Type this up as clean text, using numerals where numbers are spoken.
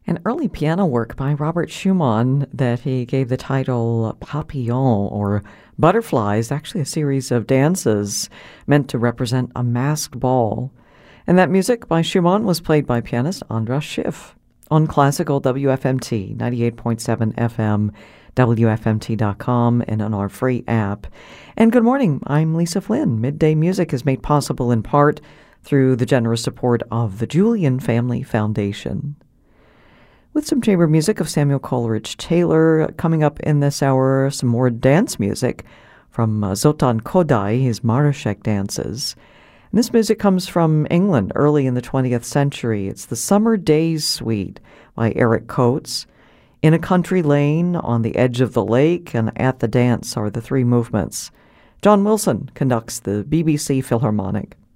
An early piano work by Robert Schumann that he gave the title Papillon, or Butterflies, actually a series of dances meant to represent a masked ball. And that music by Schumann was played by pianist Andras Schiff on classical WFMT, 98.7 FM, WFMT.com, and on our free app. And good morning, I'm Lisa Flynn. Midday Music is made possible in part through the generous support of the Julian Family Foundation. With some chamber music of Samuel Coleridge Taylor, coming up in this hour, some more dance music from Zoltan Kodály, his Marashek dances. And this music comes from England early in the 20th century. It's the Summer Days Suite by Eric Coates. In a Country Lane, On the Edge of the Lake, and At the Dance are the three movements. John Wilson conducts the BBC Philharmonic.